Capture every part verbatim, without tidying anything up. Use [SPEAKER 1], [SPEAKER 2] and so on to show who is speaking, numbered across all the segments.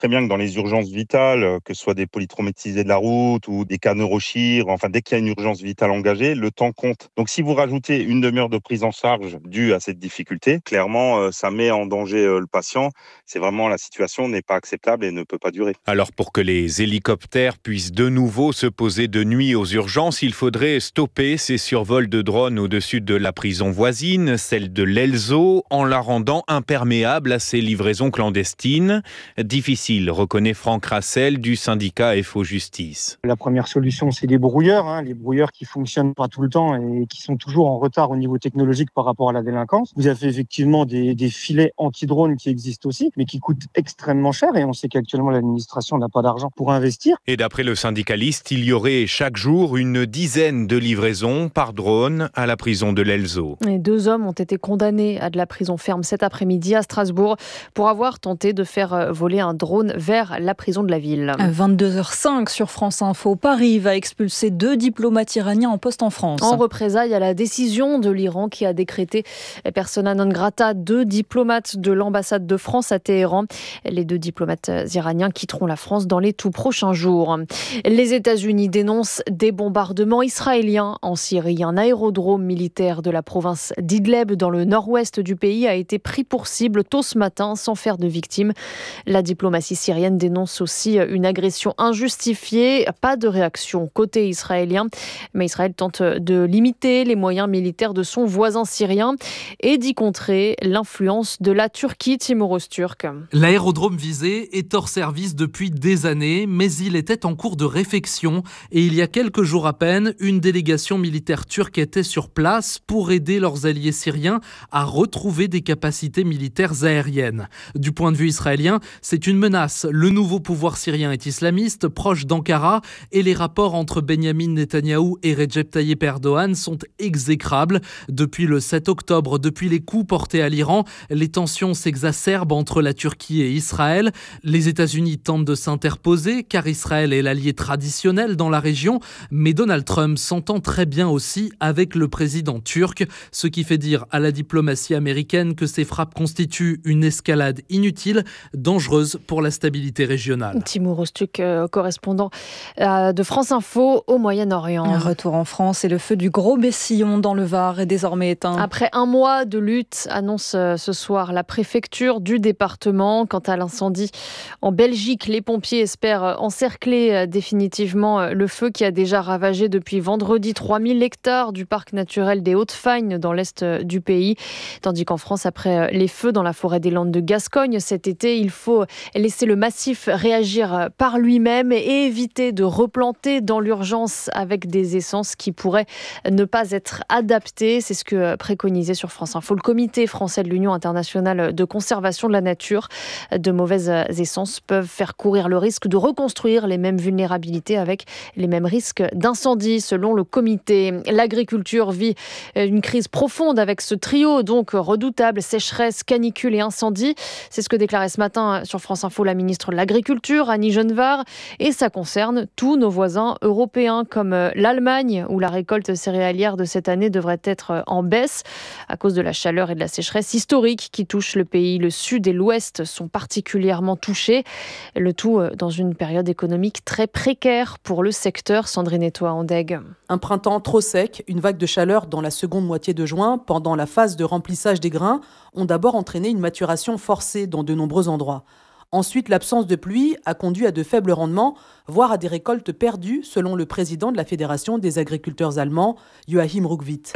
[SPEAKER 1] très bien que dans les urgences vitales, que ce soit des polytraumatisés de la route ou des cas neurochir, enfin dès qu'il y a une urgence vitale engagée, le temps compte. Donc si vous rajoutez une demi-heure de prise en charge due à cette difficulté, clairement, euh, ça met en danger euh, le patient. C'est vraiment, la situation n'est pas acceptable et ne peut pas durer.
[SPEAKER 2] Alors pour que les hélicoptères puissent de nouveau se poser de nuit aux urgences, il faudrait stopper ces survols de drones au-dessus de la prison voisine, celle de l'Elzo, en la rendant imperméable à ces livraisons clandestines. Difficile, reconnaît Franck Rassel du syndicat F O Justice.
[SPEAKER 3] La première solution, c'est les brouilleurs, hein, les brouilleurs qui fonctionnent pas tout le temps et qui sont toujours en retard au niveau technologique par rapport à la délinquance. Vous avez effectivement des, des filets anti-drones qui existent aussi, mais qui coûtent extrêmement cher et on sait qu'actuellement l'administration n'a pas d'argent pour investir.
[SPEAKER 2] Et d'après le syndicaliste, il y aurait chaque jour une dizaine de livraisons par drone à la prison de l'Elzo.
[SPEAKER 4] Et deux hommes ont été condamnés à de la prison ferme cet après-midi à Strasbourg pour avoir tenté de faire voler un drone vers la prison de la ville.
[SPEAKER 5] À vingt-deux heures cinq sur France Info, Paris va expulser deux diplomates iraniens en poste en France.
[SPEAKER 4] En représailles à la décision de l'Iran qui a décrété persona non grata deux diplomates de l'ambassade de France à Téhéran. Les deux diplomates iraniens quitteront la France dans les tout prochains jours. Les États-Unis dénoncent des bombardements israéliens en Syrie. Un aérodrome militaire de la province d'Idleb dans le nord-ouest du pays a été pris pour cible tôt ce matin sans faire de victimes. La diplomatie syrienne dénonce aussi une agression injustifiée. Pas de réaction côté israélien, mais Israël tente de limiter les moyens militaires de son voisin syrien et d'y contrer l'influence de la Turquie. Timur Öztürk.
[SPEAKER 6] L'aérodrome visé est hors service depuis des années, mais il était en cours de réfection et il y a quelques jours à peine, une délégation militaire turque était sur place pour aider leurs alliés syriens à retrouver des capacités militaires aériennes. Du point de vue israélien, c'est une menace. Le nouveau pouvoir syrien est islamiste, proche d'Ankara, et les rapports entre Benyamin Netanyahou et Recep Tayyip Erdogan sont exécrables. Depuis le sept octobre, depuis les coups portés à l'Iran, les tensions s'exacerbent entre la Turquie et Israël. Les États-Unis tentent de s'interposer car Israël est l'allié traditionnel dans la région, mais Donald Trump s'entend très bien aussi avec le président turc, ce qui fait dire à la diplomatie américaine que ces frappes constituent une escalade inutile, dangereuse pour la stabilité régionale.
[SPEAKER 4] Timur Öztürk, euh, correspondant euh, de France Info au Moyen-Orient.
[SPEAKER 5] Un retour en France et le feu du Gros Bessillon dans le Var est désormais éteint.
[SPEAKER 4] Après un mois de lutte, annonce euh, ce soir la préfecture du département. Quant à l'incendie en Belgique, les pompiers espèrent encercler euh, définitivement euh, le feu qui a déjà ravagé depuis vendredi trois mille hectares du parc naturel des Hautes-Fagnes dans l'est euh, du pays. Tandis qu'en France, après euh, les feux dans la forêt des Landes de Gascogne cet été, il faut laisser le massif réagir par lui-même et éviter de replanter dans l'urgence avec des essences qui pourraient ne pas être adaptées. C'est ce que préconisait sur France Info le comité français de l'Union internationale de conservation de la nature. De mauvaises essences peuvent faire courir le risque de reconstruire les mêmes vulnérabilités avec les mêmes risques d'incendie, selon le comité. L'agriculture vit une crise profonde avec ce trio donc redoutable, sécheresse, canicule et incendie. C'est ce que déclarait ce matin sur France Info la ministre de l'Agriculture, Annie Genevard, et ça concerne tous nos voisins européens comme l'Allemagne, où la récolte céréalière de cette année devrait être en baisse à cause de la chaleur et de la sécheresse historique qui touche le pays. Le sud et l'ouest sont particulièrement touchés, le tout dans une période économique très précaire pour le secteur. Sandrine Etoa-Andeg.
[SPEAKER 7] Un printemps trop sec, une vague de chaleur dans la seconde moitié de juin, pendant la phase de remplissage des grains, ont d'abord entraîné une maturation forcée dans de nombreux endroits. Ensuite, l'absence de pluie a conduit à de faibles rendements, voire à des récoltes perdues, selon le président de la Fédération des agriculteurs allemands, Joachim Ruckwied.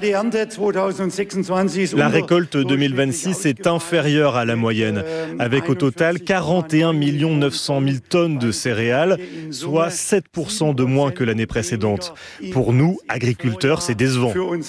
[SPEAKER 8] La récolte deux mille vingt-six est inférieure à la moyenne, avec au total quarante et un millions neuf cent mille tonnes de céréales, soit sept pour cent de moins que l'année précédente. Pour nous, agriculteurs, c'est décevant.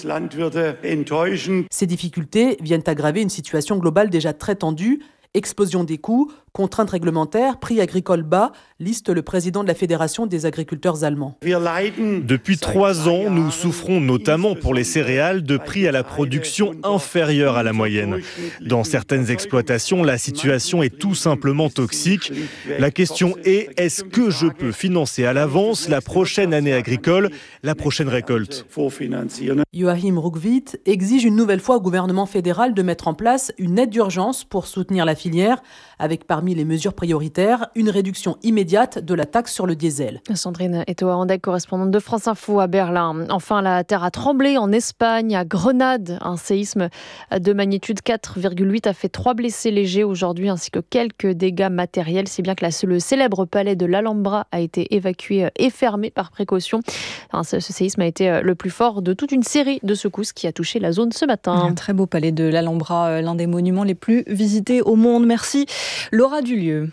[SPEAKER 7] Ces difficultés viennent aggraver une situation globale déjà très tendue. Explosion des coûts, contraintes réglementaires, prix agricoles bas, liste le président de la Fédération des agriculteurs allemands.
[SPEAKER 8] Depuis trois ans, nous souffrons notamment pour les céréales de prix à la production inférieurs à la moyenne. Dans certaines exploitations, la situation est tout simplement toxique. La question est, est-ce que je peux financer à l'avance la prochaine année agricole, la prochaine récolte ?
[SPEAKER 7] Joachim Ruckwied exige une nouvelle fois au gouvernement fédéral de mettre en place une aide d'urgence pour soutenir la filière, avec parmi parmi les mesures prioritaires une réduction immédiate de la taxe sur le diesel.
[SPEAKER 4] Sandrine Etoa-Andek, correspondante de France Info à Berlin. Enfin, la terre a tremblé en Espagne, à Grenade. Un séisme de magnitude quatre virgule huit a fait trois blessés légers aujourd'hui, ainsi que quelques dégâts matériels, si bien que la, le célèbre palais de l'Alhambra a été évacué et fermé par précaution. Enfin, ce, ce séisme a été le plus fort de toute une série de secousses qui a touché la zone ce matin.
[SPEAKER 5] Un très beau palais de l'Alhambra, l'un des monuments les plus visités au monde. Merci Laura Dulieu.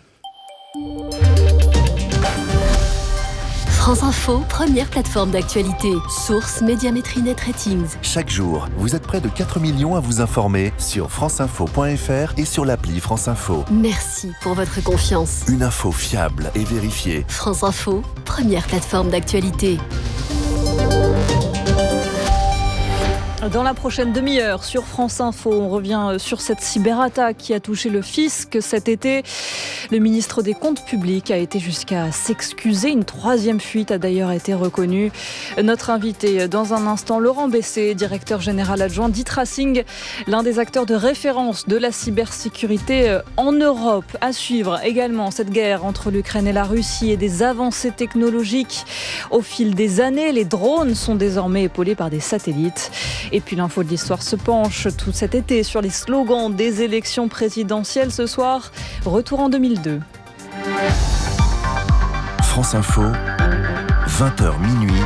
[SPEAKER 9] France Info, première plateforme d'actualité. Source Médiamétrie Net Ratings.
[SPEAKER 10] Chaque jour, vous êtes près de quatre millions à vous informer sur franceinfo point f r et sur l'appli France Info.
[SPEAKER 9] Merci pour votre confiance.
[SPEAKER 10] Une info fiable et vérifiée.
[SPEAKER 9] France Info, première plateforme d'actualité.
[SPEAKER 5] Dans la prochaine demi-heure sur France Info, on revient sur cette cyberattaque qui a touché le fisc cet été. Le ministre des Comptes publics a été jusqu'à s'excuser. Une troisième fuite a d'ailleurs été reconnue. Notre invité dans un instant, Laurent Bessé, directeur général adjoint d'e-Tracing, l'un des acteurs de référence de la cybersécurité en Europe. À suivre également cette guerre entre l'Ukraine et la Russie et des avancées technologiques. Au fil des années, les drones sont désormais épaulés par des satellites. Et puis l'info de l'histoire se penche tout cet été sur les slogans des élections présidentielles. Ce soir, retour en deux mille deux.
[SPEAKER 10] France Info, vingt heures minuit.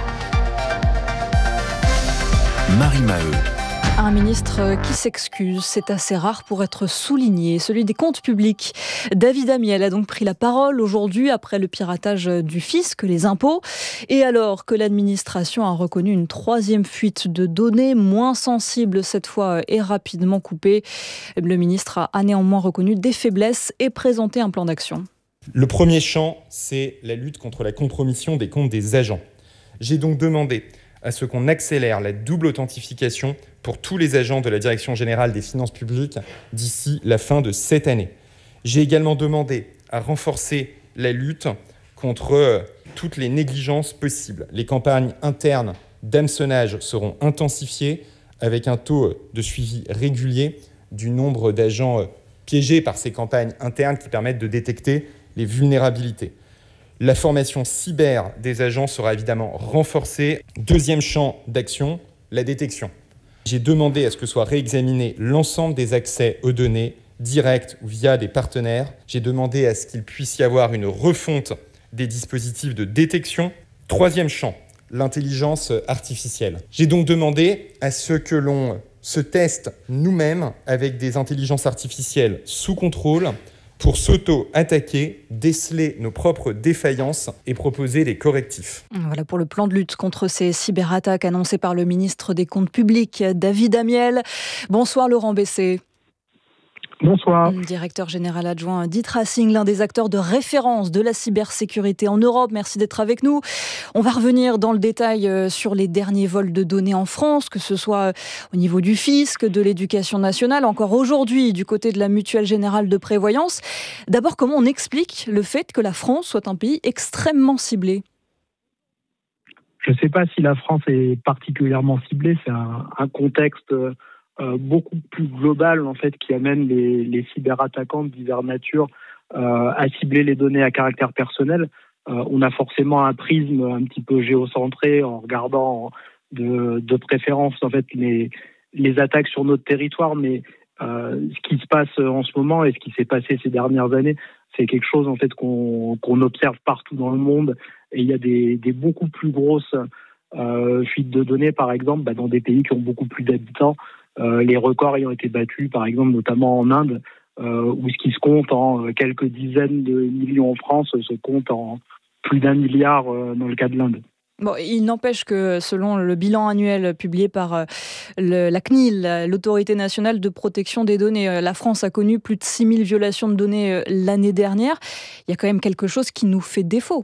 [SPEAKER 10] Marie Maheu.
[SPEAKER 5] Un ministre qui s'excuse, c'est assez rare pour être souligné, celui des comptes publics. David Amiel a donc pris la parole aujourd'hui après le piratage du fisc, les impôts, et alors que l'administration a reconnu une troisième fuite de données, moins sensible cette fois et rapidement coupée. Le ministre a néanmoins reconnu des faiblesses et présenté un plan d'action.
[SPEAKER 11] Le premier champ, c'est la lutte contre la compromission des comptes des agents. J'ai donc demandé à ce qu'on accélère la double authentification pour tous les agents de la Direction générale des finances publiques d'ici la fin de cette année. J'ai également demandé à renforcer la lutte contre toutes les négligences possibles. Les campagnes internes d'hameçonnage seront intensifiées avec un taux de suivi régulier du nombre d'agents piégés par ces campagnes internes qui permettent de détecter les vulnérabilités. La formation cyber des agents sera évidemment renforcée. Deuxième champ d'action, la détection. J'ai demandé à ce que soit réexaminé l'ensemble des accès aux données, directs ou via des partenaires. J'ai demandé à ce qu'il puisse y avoir une refonte des dispositifs de détection. Troisième champ, l'intelligence artificielle. J'ai donc demandé à ce que l'on se teste nous-mêmes avec des intelligences artificielles sous contrôle pour s'auto-attaquer, déceler nos propres défaillances et proposer des correctifs.
[SPEAKER 5] Voilà pour le plan de lutte contre ces cyberattaques annoncé par le ministre des Comptes publics, David Amiel. Bonsoir Laurent Bessé.
[SPEAKER 12] Bonsoir.
[SPEAKER 5] Directeur général adjoint d'e-Tracing, l'un des acteurs de référence de la cybersécurité en Europe. Merci d'être avec nous. On va revenir dans le détail sur les derniers vols de données en France, que ce soit au niveau du fisc, de l'éducation nationale, encore aujourd'hui du côté de la Mutuelle Générale de Prévoyance. D'abord, comment on explique le fait que la France soit un pays extrêmement ciblé ?
[SPEAKER 12] Je ne sais pas si la France est particulièrement ciblée. C'est un, un contexte Euh, beaucoup plus global en fait qui amène les, les cyberattaquants de diverses natures euh, à cibler les données à caractère personnel. Euh, on a forcément un prisme un petit peu géocentré en regardant de, de préférence en fait les, les attaques sur notre territoire, mais euh, ce qui se passe en ce moment et ce qui s'est passé ces dernières années, c'est quelque chose en fait qu'on, qu'on observe partout dans le monde, et il y a des, des beaucoup plus grosses euh, fuites de données, par exemple, bah, dans des pays qui ont beaucoup plus d'habitants. Euh, les records ayant été battus, par exemple, notamment en Inde, euh, où ce qui se compte en quelques dizaines de millions en France se compte en plus d'un milliard euh, dans le cas de l'Inde.
[SPEAKER 5] Bon, il n'empêche que selon le bilan annuel publié par le, la C N I L, l'Autorité nationale de protection des données, la France a connu plus de six mille violations de données l'année dernière. Il y a quand même quelque chose qui nous fait défaut.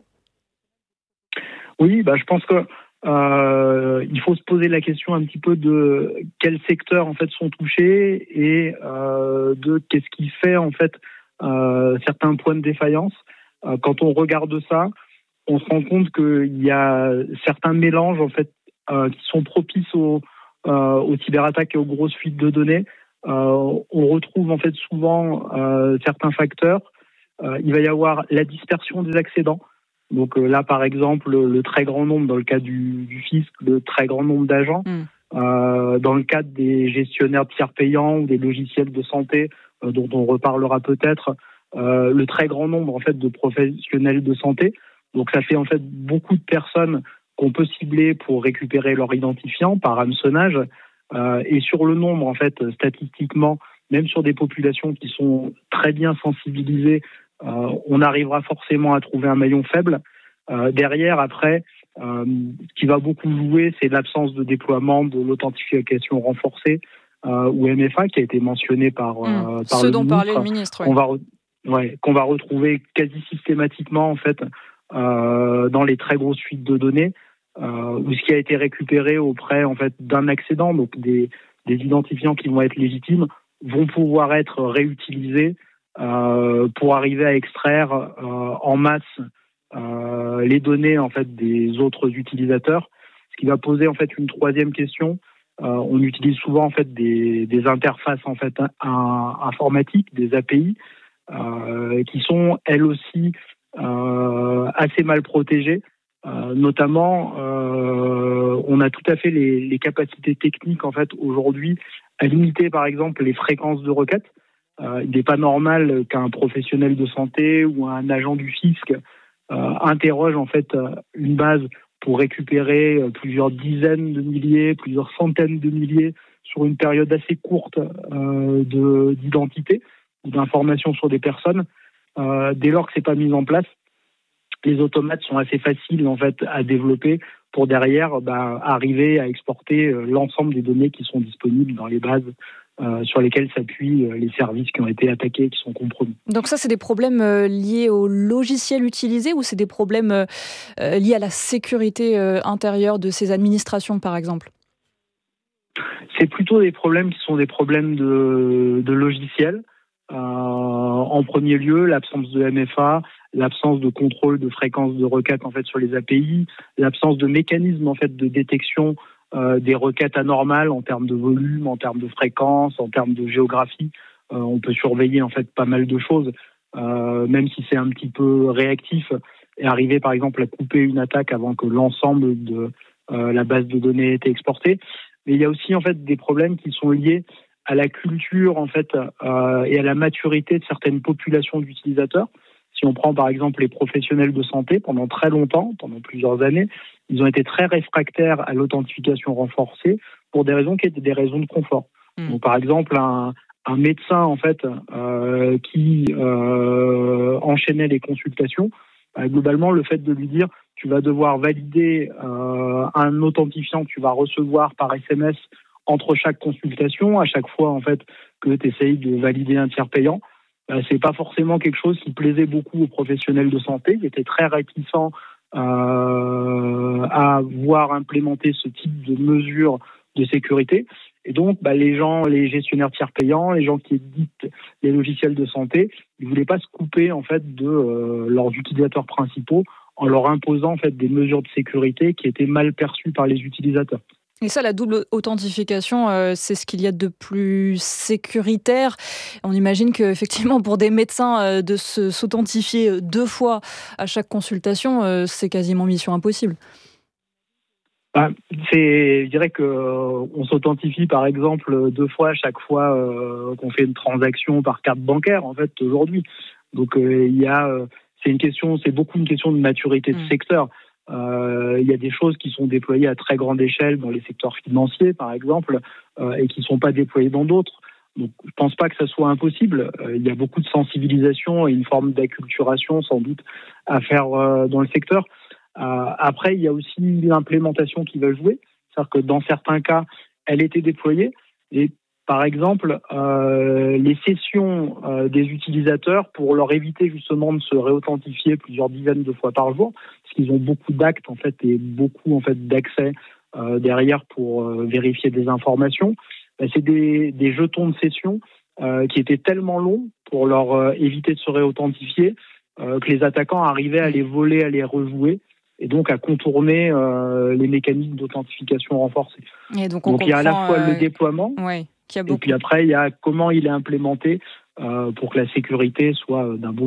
[SPEAKER 12] Oui, bah, je pense que Euh, il faut se poser la question un petit peu de quels secteurs en fait sont touchés et euh, de qu'est-ce qui fait en fait euh, certains points de défaillance. Euh, quand on regarde ça, on se rend compte qu'il y a certains mélanges en fait euh, qui sont propices aux, euh, aux cyberattaques et aux grosses fuites de données. Euh, on retrouve en fait souvent euh, certains facteurs Euh, il va y avoir la dispersion des accédants. Donc euh, là, par exemple, le, le très grand nombre, dans le cas du, du fisc, le très grand nombre d'agents. Mmh. Euh, dans le cadre des gestionnaires de tiers payants ou des logiciels de santé, euh, dont on reparlera peut-être, euh, le très grand nombre en fait de professionnels de santé. Donc ça fait en fait beaucoup de personnes qu'on peut cibler pour récupérer leur identifiant par hameçonnage. Euh, et sur le nombre, en fait, statistiquement, même sur des populations qui sont très bien sensibilisées, euh, on arrivera forcément à trouver un maillon faible. Euh, derrière, après, euh, ce qui va beaucoup jouer, c'est l'absence de déploiement de l'authentification renforcée, euh, ou M F A, qui a été mentionné par,
[SPEAKER 5] mmh.
[SPEAKER 12] euh, par
[SPEAKER 5] Ce
[SPEAKER 12] le
[SPEAKER 5] dont
[SPEAKER 12] ministre,
[SPEAKER 5] parlait le ministre. Oui.
[SPEAKER 12] Qu'on va, re- ouais, qu'on va retrouver quasi systématiquement, en fait, euh, dans les très grosses suites de données, euh, ou ce qui a été récupéré auprès, en fait, d'un accédant, donc des, des identifiants qui vont être légitimes, vont pouvoir être réutilisés euh, pour arriver à extraire euh, en masse Euh, les données en fait des autres utilisateurs, ce qui va poser en fait une troisième question. Euh, on utilise souvent en fait des, des interfaces en fait un, informatiques, des A P I, euh, qui sont elles aussi euh, assez mal protégées. Euh, notamment, euh, on a tout à fait les, les capacités techniques en fait aujourd'hui à limiter par exemple les fréquences de requêtes. Euh, il n'est pas normal qu'un professionnel de santé ou un agent du fisc Euh, interroge en fait euh, une base pour récupérer euh, plusieurs dizaines de milliers, plusieurs centaines de milliers sur une période assez courte euh, de, d'identité ou d'informations sur des personnes. Euh, dès lors que c'est pas mis en place, les automates sont assez faciles en fait à développer pour derrière bah, arriver à exporter euh, l'ensemble des données qui sont disponibles dans les bases Euh, sur lesquels s'appuient euh, les services qui ont été attaqués, qui sont compromis.
[SPEAKER 5] Donc ça, c'est des problèmes euh, liés au logiciel utilisé ou c'est des problèmes euh, euh, liés à la sécurité euh, intérieure de ces administrations, par exemple ?
[SPEAKER 12] C'est plutôt des problèmes qui sont des problèmes de, de logiciel. Euh, en premier lieu, l'absence de M F A, l'absence de contrôle de fréquence de requête en fait sur les A P I, l'absence de mécanisme en fait de détection Euh, des requêtes anormales en termes de volume, en termes de fréquence, en termes de géographie. Euh, on peut surveiller en fait pas mal de choses, euh, même si c'est un petit peu réactif, et arriver par exemple à couper une attaque avant que l'ensemble de euh, la base de données ait été exportée. Mais il y a aussi en fait des problèmes qui sont liés à la culture en fait euh, et à la maturité de certaines populations d'utilisateurs. Si on prend par exemple les professionnels de santé, pendant très longtemps, pendant plusieurs années, ils ont été très réfractaires à l'authentification renforcée pour des raisons qui étaient des raisons de confort. Mmh. Donc, par exemple, un, un médecin en fait euh, qui euh, enchaînait les consultations, euh, globalement, le fait de lui dire tu vas devoir valider euh, un authentifiant que tu vas recevoir par S M S entre chaque consultation, à chaque fois en fait que tu essayes de valider un tiers payant, euh, c'est pas forcément quelque chose qui plaisait beaucoup aux professionnels de santé. Ils étaient très réticents euh, à voir implémenter ce type de mesures de sécurité. Et donc, bah, les gens, les gestionnaires tiers payants, les gens qui éditent les logiciels de santé, ils voulaient pas se couper en fait de euh, leurs utilisateurs principaux en leur imposant en fait des mesures de sécurité qui étaient mal perçues par les utilisateurs.
[SPEAKER 5] Et ça, la double authentification, euh, c'est ce qu'il y a de plus sécuritaire. On imagine qu'effectivement, pour des médecins, euh, de se, s'authentifier deux fois à chaque consultation, euh, c'est quasiment mission impossible.
[SPEAKER 12] Bah, c'est, je dirais que euh, on s'authentifie par exemple deux fois à chaque fois euh, qu'on fait une transaction par carte bancaire en fait aujourd'hui. Donc euh, il y a, euh, c'est une question, c'est beaucoup une question de maturité de mmh. secteur. Euh, il y a des choses qui sont déployées à très grande échelle dans les secteurs financiers, par exemple, euh, et qui ne sont pas déployées dans d'autres. Donc, je ne pense pas que ça soit impossible. Euh, il y a beaucoup de sensibilisation et une forme d'acculturation, sans doute, à faire euh, dans le secteur. Euh, après, il y a aussi l'implémentation qui va jouer. C'est-à-dire que dans certains cas, elle était déployée. Et par exemple, euh, les sessions euh, des utilisateurs pour leur éviter justement de se réauthentifier plusieurs dizaines de fois par jour, parce qu'ils ont beaucoup d'actes en fait et beaucoup en fait d'accès euh, derrière pour euh, vérifier des informations. Ben, c'est des, des jetons de session euh, qui étaient tellement longs pour leur euh, éviter de se réauthentifier euh, que les attaquants arrivaient à les voler, à les rejouer, et donc à contourner euh, les mécanismes d'authentification renforcés.
[SPEAKER 5] Et donc, on
[SPEAKER 12] donc il y a à la fois euh, le déploiement,
[SPEAKER 5] ouais, qu'il y a
[SPEAKER 12] et puis après il y a comment il est implémenté euh, pour que la sécurité soit d'un bon niveau.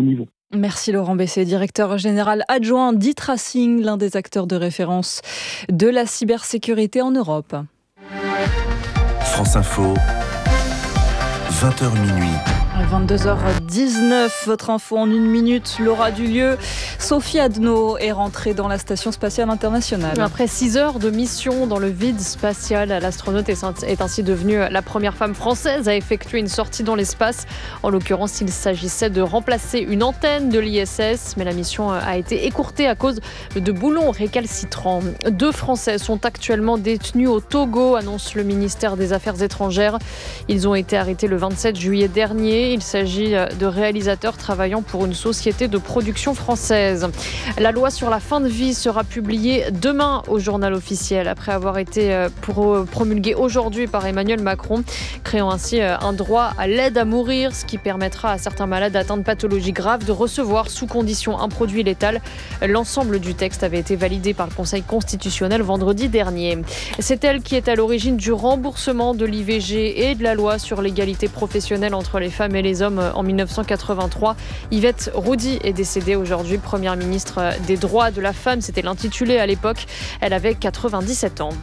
[SPEAKER 5] Merci Laurent Bessé, directeur général adjoint d'e-Tracing, l'un des acteurs de référence de la cybersécurité en Europe.
[SPEAKER 10] France Info, vingt heures minuit.
[SPEAKER 5] vingt-deux heures dix-neuf, votre info en une minute. Laura Dulieu, Sophie Adno est rentrée dans la Station spatiale internationale.
[SPEAKER 4] Après six heures de mission dans le vide spatial, l'astronaute est ainsi devenue la première femme française à effectuer une sortie dans l'espace. En l'occurrence, il s'agissait de remplacer une antenne de l'I S S, mais la mission a été écourtée à cause de boulons récalcitrants. Deux Français sont actuellement détenus au Togo, annonce le ministère des Affaires étrangères. Ils ont été arrêtés le vingt-sept juillet dernier. Il s'agit de réalisateurs travaillant pour une société de production française. La loi sur la fin de vie sera publiée demain au journal officiel, après avoir été promulguée aujourd'hui par Emmanuel Macron, créant ainsi un droit à l'aide à mourir, ce qui permettra à certains malades atteints de pathologies graves de recevoir sous condition un produit létal. L'ensemble du texte avait été validé par le Conseil constitutionnel vendredi dernier. C'est elle qui est à l'origine du remboursement de l'I V G et de la loi sur l'égalité professionnelle entre les femmes et les hommes en dix-neuf cent quatre-vingt-trois. Yvette Roudy est décédée aujourd'hui, première ministre des droits de la femme. C'était l'intitulé à l'époque. Elle avait quatre-vingt-dix-sept ans.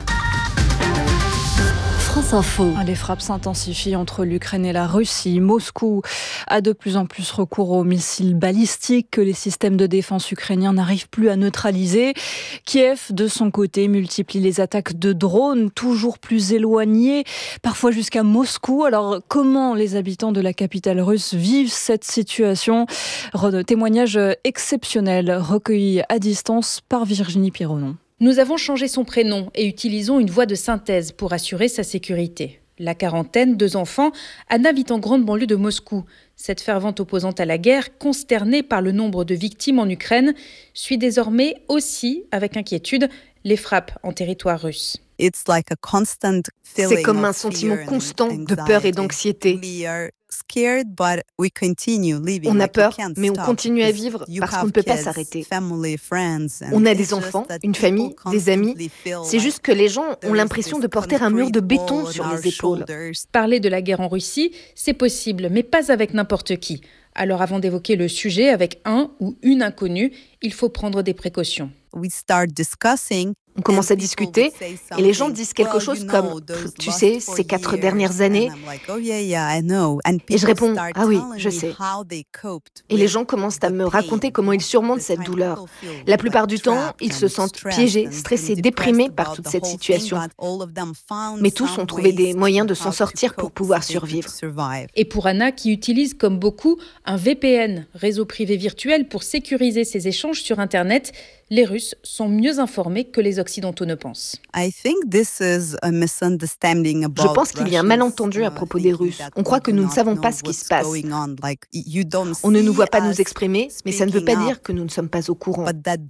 [SPEAKER 9] France Info.
[SPEAKER 5] Les frappes s'intensifient entre l'Ukraine et la Russie. Moscou a de plus en plus recours aux missiles balistiques que les systèmes de défense ukrainiens n'arrivent plus à neutraliser. Kiev, de son côté, multiplie les attaques de drones toujours plus éloignés, parfois jusqu'à Moscou. Alors, comment les habitants de la capitale russe vivent cette situation ? Témoignage exceptionnel recueilli à distance par Virginie Pironon.
[SPEAKER 13] Nous avons changé son prénom et utilisons une voix de synthèse pour assurer sa sécurité. La quarantaine, deux enfants, Anna vit en grande banlieue de Moscou. Cette fervente opposante à la guerre, consternée par le nombre de victimes en Ukraine, suit désormais aussi, avec inquiétude, les frappes en territoire russe.
[SPEAKER 14] C'est comme un sentiment constant de peur et d'anxiété. On a peur, mais on continue à vivre parce qu'on ne peut pas s'arrêter. On a des enfants, une famille, des amis. C'est juste que les gens ont l'impression de porter un mur de béton sur les épaules.
[SPEAKER 13] Parler de la guerre en Russie, c'est possible, mais pas avec n'importe qui. Alors avant d'évoquer le sujet avec un ou une inconnue, il faut prendre des précautions.
[SPEAKER 14] On commence à discuter et les gens disent quelque chose comme « Tu sais, ces quatre dernières années… » Et je réponds « Ah oui, je sais. » Et les gens commencent à me raconter comment ils surmontent cette douleur. La plupart du temps, ils se sentent piégés, stressés, déprimés par toute cette situation. Mais tous ont trouvé des moyens de s'en sortir pour pouvoir survivre.
[SPEAKER 13] Et pour Anna, qui utilise comme beaucoup un V P N, réseau privé virtuel, pour sécuriser ses échanges sur Internet, les Russes sont mieux informés que les Occidentaux ne pensent.
[SPEAKER 14] Je pense qu'il y a un malentendu à propos des Russes. On croit que nous ne savons pas ce qui se passe. On ne nous voit pas nous exprimer, mais ça ne veut pas dire que nous ne sommes pas au courant.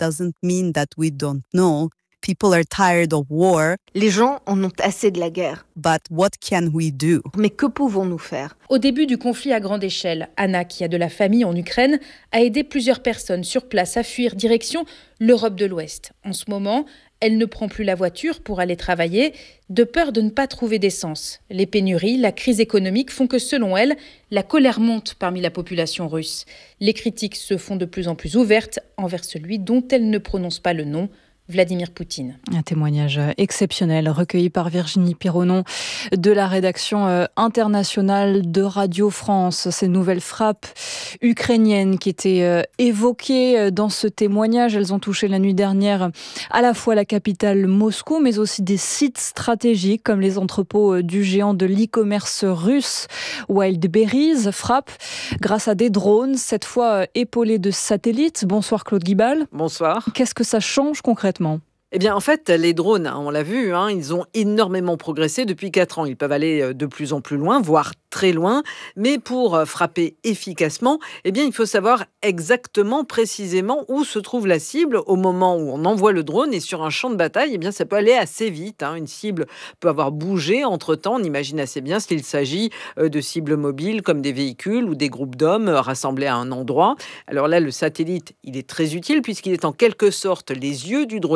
[SPEAKER 14] Les gens en ont assez de la guerre. Mais que pouvons-nous faire ?
[SPEAKER 13] Au début du conflit à grande échelle, Anna, qui a de la famille en Ukraine, a aidé plusieurs personnes sur place à fuir direction l'Europe de l'Ouest. En ce moment, elle ne prend plus la voiture pour aller travailler, de peur de ne pas trouver d'essence. Les pénuries, la crise économique font que, selon elle, la colère monte parmi la population russe. Les critiques se font de plus en plus ouvertes envers celui dont elle ne prononce pas le nom, Vladimir Poutine.
[SPEAKER 5] Un témoignage exceptionnel recueilli par Virginie Pironon de la rédaction internationale de Radio France. Ces nouvelles frappes ukrainiennes qui étaient évoquées dans ce témoignage, elles ont touché la nuit dernière à la fois la capitale Moscou, mais aussi des sites stratégiques comme les entrepôts du géant de l'e-commerce russe Wildberries. Frappe grâce à des drones, cette fois épaulés de satellites. Bonsoir Claude Guibal.
[SPEAKER 15] Bonsoir.
[SPEAKER 5] Qu'est-ce que ça change concrètement ?
[SPEAKER 15] Eh bien, en fait, les drones, on l'a vu, hein, ils ont énormément progressé depuis quatre ans. Ils peuvent aller de plus en plus loin, voire très loin. Mais pour frapper efficacement, eh bien, il faut savoir exactement, précisément où se trouve la cible au moment où on envoie le drone. Et sur un champ de bataille, eh bien, ça peut aller assez vite. Hein. Une cible peut avoir bougé entre-temps. On imagine assez bien s'il s'agit de cibles mobiles comme des véhicules ou des groupes d'hommes rassemblés à un endroit. Alors là, le satellite, il est très utile puisqu'il est en quelque sorte les yeux du droniste.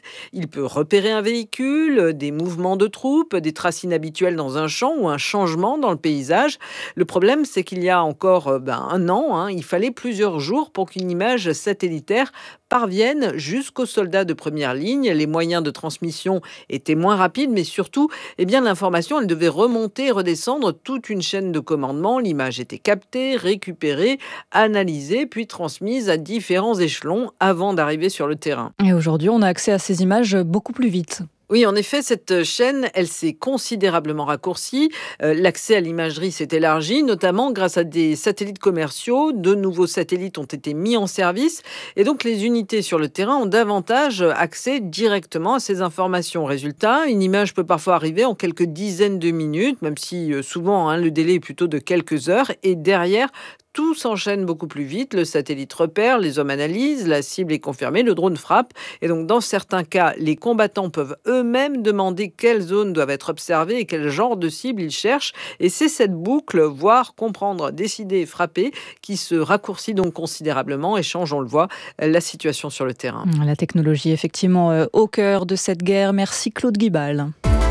[SPEAKER 15] Il peut repérer un véhicule, des mouvements de troupes, des traces inhabituelles dans un champ ou un changement dans le paysage. Le problème, c'est qu'il y a encore ben, un an, hein, il fallait plusieurs jours pour qu'une image satellitaire parvienne jusqu'aux soldats de première ligne. Les moyens de transmission étaient moins rapides, mais surtout, eh bien, l'information, elle devait remonter et redescendre toute une chaîne de commandement. L'image était captée, récupérée, analysée, puis transmise à différents échelons avant d'arriver sur le terrain.
[SPEAKER 5] Et aujourd'hui, on a accès à ces images beaucoup plus vite.
[SPEAKER 15] Oui, en effet, cette chaîne, elle s'est considérablement raccourcie. Euh, l'accès à l'imagerie s'est élargi, notamment grâce à des satellites commerciaux. De nouveaux satellites ont été mis en service. Et donc, les unités sur le terrain ont davantage accès directement à ces informations. Résultat, une image peut parfois arriver en quelques dizaines de minutes, même si euh, souvent hein, le délai est plutôt de quelques heures. Et derrière, tout s'enchaîne beaucoup plus vite. Le satellite repère, les hommes analysent, la cible est confirmée, le drone frappe. Et donc, dans certains cas, les combattants peuvent eux-mêmes demander quelles zones doivent être observées et quel genre de cible ils cherchent. Et c'est cette boucle, voir, comprendre, décider et frapper, qui se raccourcit donc considérablement et change, on le voit, la situation sur le terrain.
[SPEAKER 5] La technologie, effectivement, euh, au cœur de cette guerre. Merci Claude Guibal.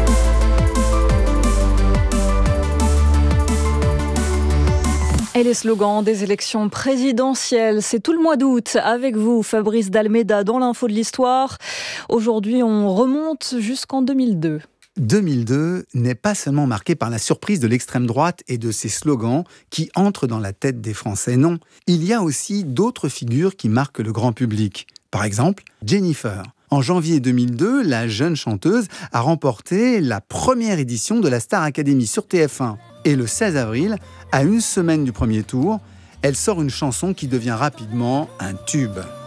[SPEAKER 5] Et les slogans des élections présidentielles, c'est tout le mois d'août. Avec vous, Fabrice Dalméda, dans l'info de l'histoire. Aujourd'hui, on remonte jusqu'en deux mille deux.
[SPEAKER 16] deux mille deux n'est pas seulement marqué par la surprise de l'extrême droite et de ses slogans qui entrent dans la tête des Français. Non, il y a aussi d'autres figures qui marquent le grand public. Par exemple, Jennifer. En janvier deux mille deux, la jeune chanteuse a remporté la première édition de la Star Academy sur T F un. Et le seize avril, à une semaine du premier tour, elle sort une chanson qui devient rapidement un tube.